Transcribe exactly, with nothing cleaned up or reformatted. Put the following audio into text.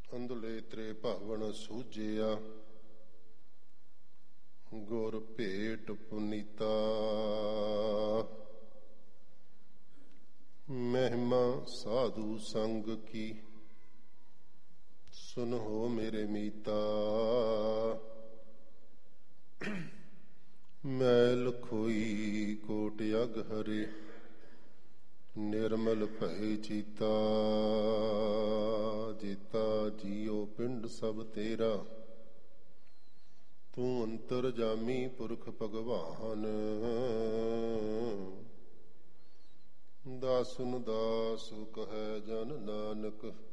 ਅੰਧਲੇ ਤ੍ਰੇ ਭਾਵਨ ਸੂਝਿਆ, ਗੁਰ ਭੇਟ ਪੁਨੀਤਾ। ਮਹਿਮਾ ਸਾਧੂ ਸੰਗ ਕੀ, ਸੁਨਹੁ ਮੇਰੇ ਮੀਤਾ। ਮੈਲ ਖੋਈ ਕੋਟ ਅਗ ਹਰੇ, ਨਿਰਮਲ ਭੈ ਚੀਤਾ। ਜੀਤਾ ਜੀਉ ਪਿੰਡ ਸਭ ਤੇਰਾ, ਤੂੰ ਅੰਤਰ ਜਾਮੀ ਪੁਰਖ ਭਗਵਾਨ। ਦਾਸੁਨ ਦਾਸ ਕਹੈ ਜਨ ਨਾਨਕ,